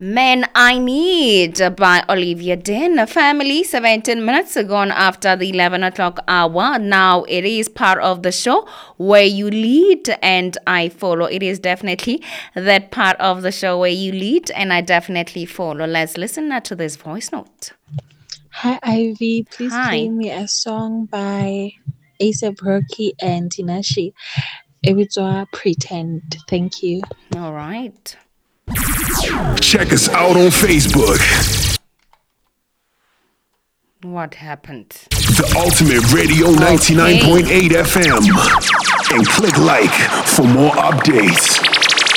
Man I Need by Olivia Dean. Family, 17 minutes gone after the 11 o'clock hour. Now it is part of the show where you lead and I follow. It is definitely that part of the show where you lead and I definitely follow. Let's listen now to this voice note. Hi Ivy, please play Hi. me a song by A$AP Rocky and Tinashe. Ebizoa Pretend. Thank you. All right. Check us out on Facebook. What happened? The Ultimate Radio Okay. 99.8 FM. And click like for more updates.